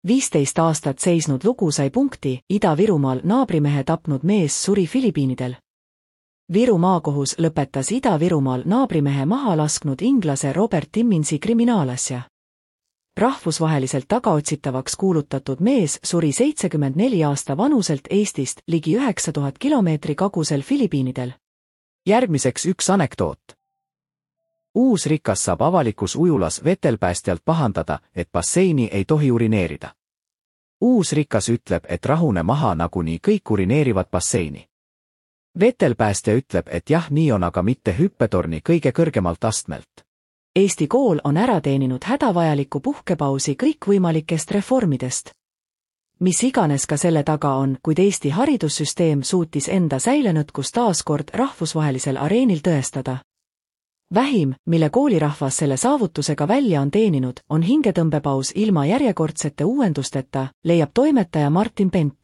15 aastat seisnud lugu sai punkti, Ida-Virumaal naabrimehe tapnud mees suri Filipiinidel. Viru maakohus lõpetas Ida-Virumaal naabrimehe maha lasknud inglase Robert Timminsi kriminaalasja. Rahvusvaheliselt tagaotsitavaks kuulutatud mees suri 74 aasta vanuselt Eestist ligi 9000 kilomeetri kagusel Filipiinidel. Järgmiseks üks anekdoot. Uus rikas saab avalikus ujulas vetelpäästjalt pahandada, et basseini ei tohi urineerida. Uus rikas ütleb, et rahune maha, nagunii kõik urineerivad basseini. Vetelpäästja ütleb, et jah, nii on, aga mitte hüppetorni kõige kõrgemalt astmelt. Eesti kool on ära teeninud hädavajaliku puhkepausi kõikvõimalikest reformidest. Mis iganes ka selle taga on, kuid Eesti haridussüsteem suutis enda säilenõtkust taaskord rahvusvahelisel areenil tõestada. Vähim, mille koolirahvas selle saavutusega välja on teeninud, on hingetõmbepaus ilma järjekordsete uuendusteta, leiab toimetaja Martin Pent.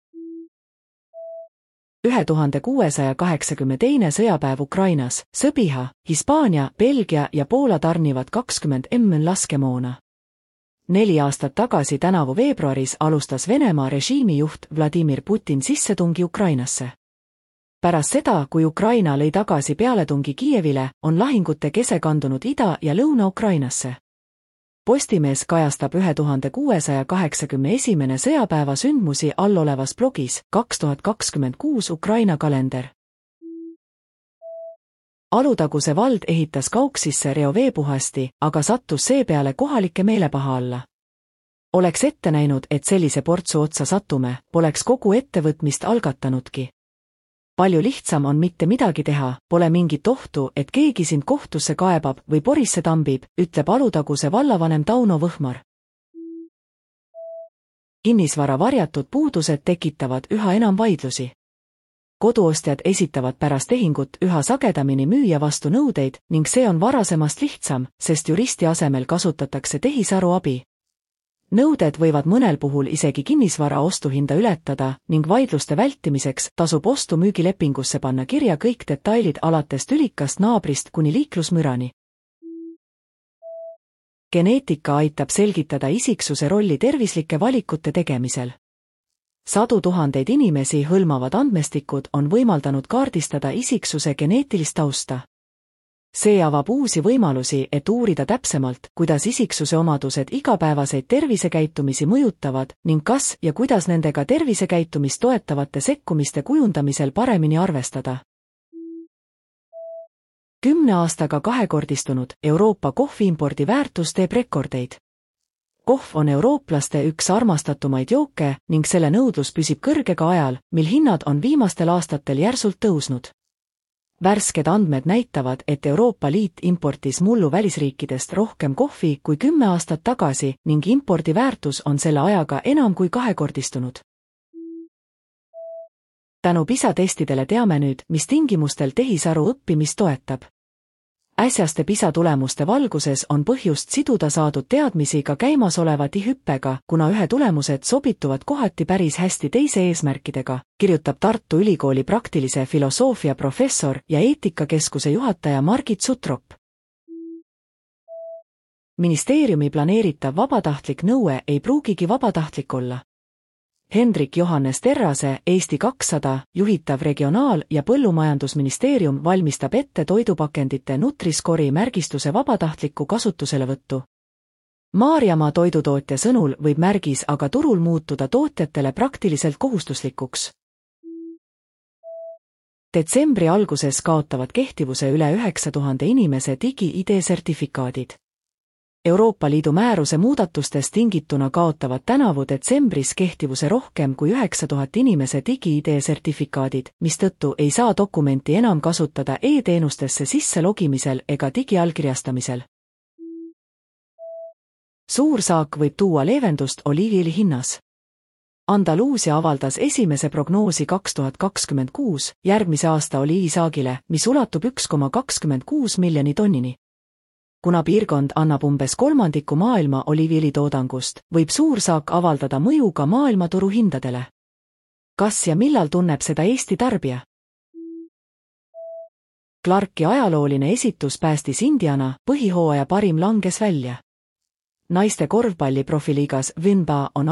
1682. sõjapäev Ukrainas, Sõbiha, Hispaania, Belgia ja Poola tarnivad 20 mm laskemoona. 4 aastat tagasi tänavu veebruaris alustas Venemaa režiimijuht Vladimir Putin sissetungi Ukrainasse. Pärast seda, kui Ukraina lõi tagasi pealetungi Kiievile, on lahingute kese kandunud Ida- ja Lõuna-Ukrainasse. Postimees kajastab 1681. sõjapäeva sündmusi allolevas blogis 2026 Ukraina kalender. Alutaguse vald ehitas Kauksisse reoveepuhasti, aga sattus seepeale kohalike meelepaha alla. Oleks ette näinud, et sellise portsu otsa satume, poleks kogu ettevõtmist algatanudki. Palju lihtsam on mitte midagi teha, pole mingit ohtu, et keegi sind kohtusse kaebab või porisse tambib, ütleb Alutaguse vallavanem Tauno Võhmar. Kinnisvara varjatud puudused tekitavad üha enam vaidlusi. Koduostjad esitavad pärast tehingut üha sagedamini müüja vastu nõudeid ning see on varasemast lihtsam, sest juristi asemel kasutatakse tehisaru abi. Nõuded võivad mõnel puhul isegi kinnisvara ostuhinda ületada ning vaidluste vältimiseks tasub ostu-müügilepingusse panna kirja kõik detailid alates tülikast naabrist kuni liiklusmürani. Geneetika aitab selgitada isiksuse rolli tervislike valikute tegemisel. Sadu tuhandeid inimesi hõlmavad andmestikud on võimaldanud kaardistada isiksuse geneetilist tausta. See avab uusi võimalusi, et uurida täpsemalt, kuidas isiksuse omadused igapäevaseid tervisekäitumisi mõjutavad ning kas ja kuidas nendega tervisekäitumist toetavate sekkumiste kujundamisel paremini arvestada. 10 aastaga kahekordistunud Euroopa kohviimpordi väärtus teeb rekordeid. Kohv on eurooplaste üks armastatumaid jooke ning selle nõudlus püsib kõrge ka ajal, mil hinnad on viimastel aastatel järsult tõusnud. Värsked andmed näitavad, et Euroopa Liit importis mullu välisriikidest rohkem kohvi kui 10 aastat tagasi ning impordi väärtus on selle ajaga enam kui kahekordistunud. Tänu PISA-testidele teame nüüd, mis tingimustel tehisaru õppimist toetab. Äsjaste PISA-tulemuste valguses on põhjust siduda saadud teadmisi ka käimasoleva TI-hüppega, kuna ühe tulemused sobituvad kohati päris hästi teise eesmärkidega, kirjutab Tartu Ülikooli praktilise filosoofia professor ja eetikakeskuse juhataja Margit Sutrop. Ministeeriumi planeeritav vabatahtlik nõue ei pruugigi vabatahtlik olla. Hendrik Johannes Terrase, Eesti 200, juhitav Regionaal- ja Põllumajandusministeerium valmistab ette toidupakendite Nutri-Score'i märgistuse vabatahtlikku kasutuselevõttu. Maarjamaa toidutootja sõnul võib märgis aga turul muutuda tootjatele praktiliselt kohustuslikuks. Detsembri alguses kaotavad kehtivuse üle 9000 inimese digi-ID-sertifikaadid. Euroopa Liidu määruse muudatustest tingituna kaotavad tänavu detsembris kehtivuse rohkem kui 9000 inimese digi-ID-sertifikaadid, mistõttu ei saa dokumenti enam kasutada e-teenustesse sisse logimisel ega digiallkirjastamisel. Suur saak võib tuua leevendust oliiviõli hinnas. Andaluusia avaldas esimese prognoosi 2026 järgmise aasta oliivisaagile, mis ulatub 1,26 miljoni tonnini. Kuna piirkond annab umbes kolmandiku maailma oliiviõlitoodangust, võib suursaak avaldada mõju ka maailmaturu hindadele. Kas ja millal tunneb seda Eesti tarbija? Clarki ajalooline esitus päästis Indiana, põhihooaja parim langes välja. naiste korvpalli profiliigas WNBA on